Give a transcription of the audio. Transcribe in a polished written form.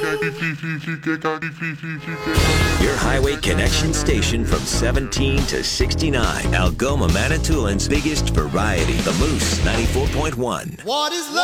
Your highway connection station from 17 to 69. Algoma Manitoulin's biggest variety. The Moose 94.1. What is love?